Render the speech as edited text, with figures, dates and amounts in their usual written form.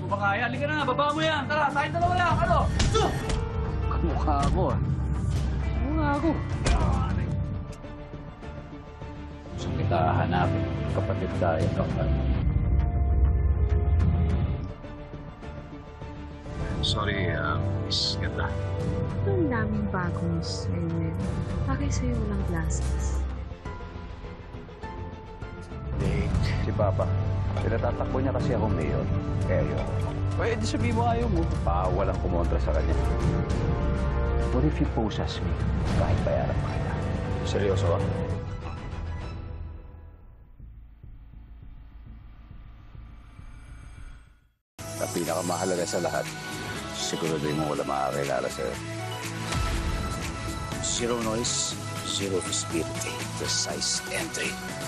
mo ba kaya? Halika na, baba mo yan. Tara, tayong dalawa lang. Ano? Kamukha ako ah. Kamukha ako. Gusto kita hanapin. Kapatid tayo. Sorry, Miss Ganda. Ang daming bagong sa'yo. Bakit sa'yo walang glasses? Hindi, si Papa. Pinatatakbo niya kasi akong mayor. Kaya yun. Pwede sabihin mo ayaw mo. Walang kumontra sa kanya. What if he poses me? Kahit bayaran pa kita. Seryoso ka? Ang pinakamahalaga sa lahat, siguraduhin mo wala makakilala sa'yo. Zero noise, zero visibility, precise entry.